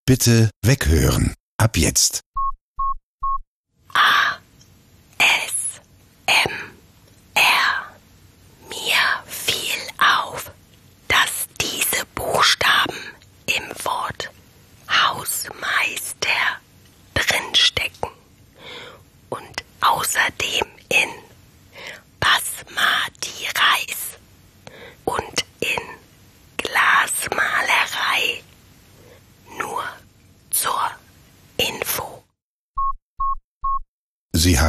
Bitte weghören. Ab jetzt. ASMR. Mir fiel auf, dass diese Buchstaben im Wort Hausmeister drinstecken und außerdem in Basmati Reis und in Glasmalerei. Nur zur Info. Sie haben